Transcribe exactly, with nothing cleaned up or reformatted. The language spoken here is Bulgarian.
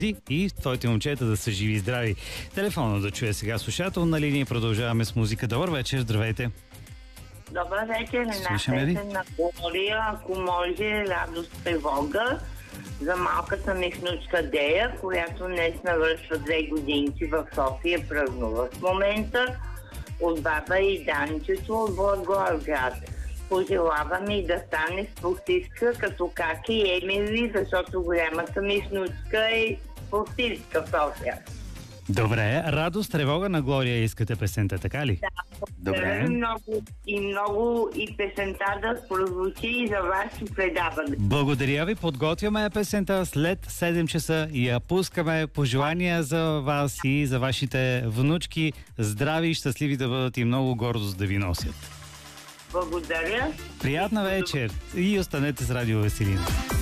и твоите момчета да са живи и здрави. Телефона да чуе сега слушател на линия. Продължаваме с музика. Добър вечер, здравейте. Добър вечер, една Слушаме песен на Глория, ако може, радост, тревога, за малката ми внучка Дея, която днес навършва две годинки в София, празнува в момента, от баба и Данчето от Благоевград. Пожелавам и да стане спортистка, като Каки и Емили, защото голямата ми внучка е спортистка в София. Добре, радост, тревога на Глория искате песента, така ли? Да, добре. Много и много и песента да прозвучи и за вашето предаване. Благодаря ви, подготвяме песента след седем часа и я пускаме. Пожелания за вас и за вашите внучки. Здрави и щастливи да бъдат и много гордост да ви носят. Благодаря. Приятна вечер и останете с Радио Веселина.